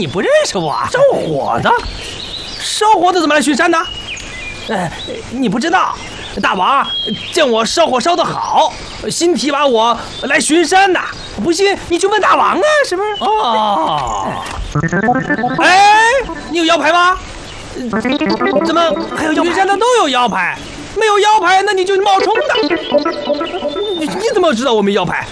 你不认识我？ 烧火的？ 烧火的怎么来巡山呢？你不知道，大王见我烧火烧得好，新提拔我来巡山的。不信你去问大王啊，是不是？ 哦， 哎，你有腰牌吗？怎么还有腰牌？ 巡山的都有腰牌，没有腰牌那你就是冒充的。你怎么知道我没腰牌？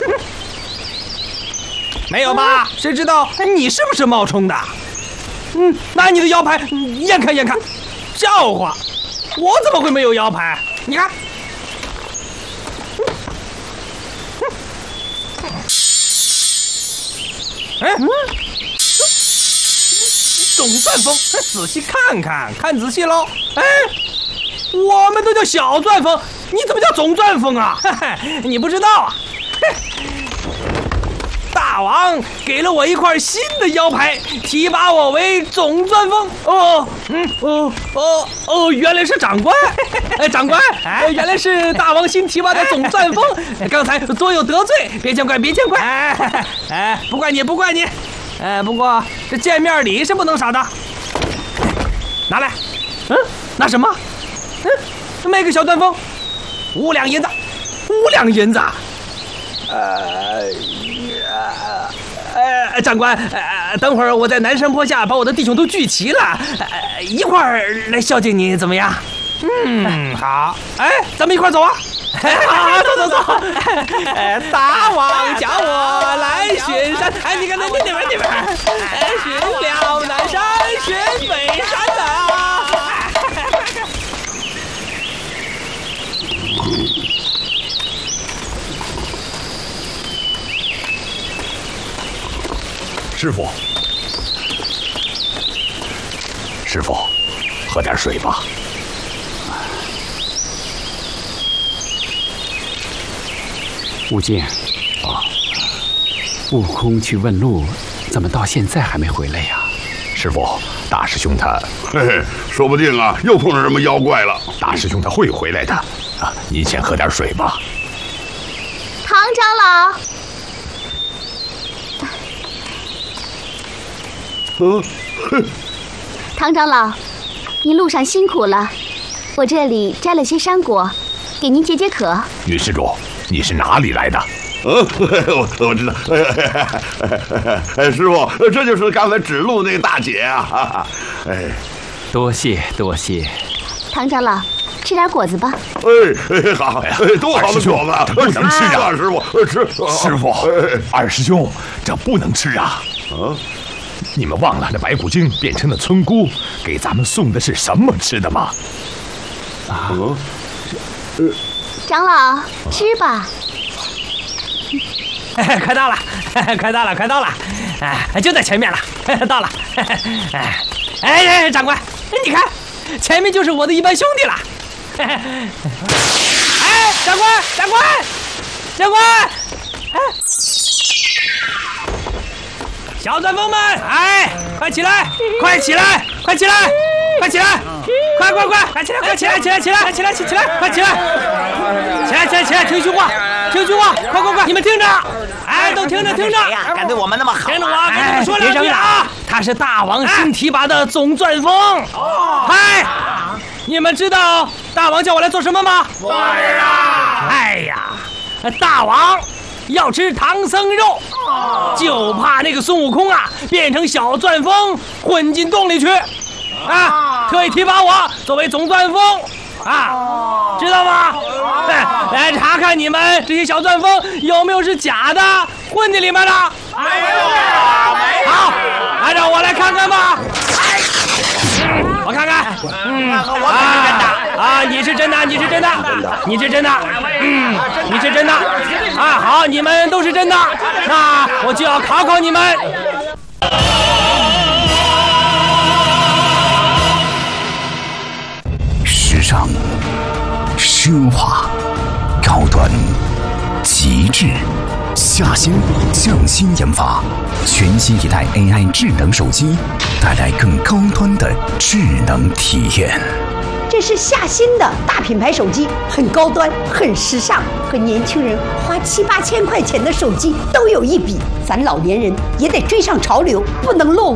没有吧？谁知道你是不是冒充的？拿你的腰牌验看验看。笑话，我怎么会没有腰牌？你看，总钻风，仔细看看，看仔细喽。哎，我们都叫小钻风，你怎么叫总钻风啊？你不知道啊？大王给了我一块新的腰牌，提拔我为总钻风。原来是长官。长官，原来是大王新提拔的总钻风。刚才多有得罪，别见怪，别见怪。不怪你，不怪你。不过这见面礼是不能少的。拿来。拿什么？卖个小钻风，5两银子。5两银子。长官，等会儿我在南山坡下把我的弟兄都聚齐了，一块儿来孝敬你，怎么样？好。咱们一块儿走啊！好，走。大王叫我来巡山，你看你们，巡了南山，巡北山呐。 师傅，喝点水吧。 悟净，悟空去问路，怎么到现在还没回来呀？ 师傅，大师兄他， 说不定啊，又碰上什么妖怪了。 大师兄他会回来的。您先喝点水吧。 唐长老。唐长老，您路上辛苦了，我这里摘了些山果，给您解解渴。 女施主，你是哪里来的？ 我知道。师傅，这就是刚才指路那个大姐啊。 多谢。 唐长老，吃点果子吧。 好，多好的果子， 不能吃啊！ 师傅，吃。 师傅，二师兄，这不能吃啊！你们忘了那白骨精变成的村姑给咱们送的是什么吃的吗？ 长老，吃吧。 快到了，就在前面了，到了。长官，你看，前面就是我的一班兄弟了。长官，小钻风们，快起来，快起来，快起来，快起来，快起来，快起来，快起来，听句话，快，你们听着，都听着， 敢对我们那么好， 听着我，跟你们说两句啊，他是大王新提拔的总钻风。你们知道大王叫我来做什么吗？ 做事啊！ 大王要吃唐僧肉，就怕那个孙悟空啊变成小钻风混进洞里去，特意提拔我作为总钻风，知道吗？来查看你们这些小钻风有没有是假的混进里面的。好，让我来看看吧。我看看，你是真的，你是真的，好，你们都是真的，那我就要考考你们。 时尚、奢华、高端、极致，夏新匠心研发全新一代 AI 智能手机，带来更高端的智能体验。 这是夏新的大品牌手机，很高端，很时尚，和年轻人花7、8千块钱的手机都有一比。咱老年人也得追上潮流，不能落伍。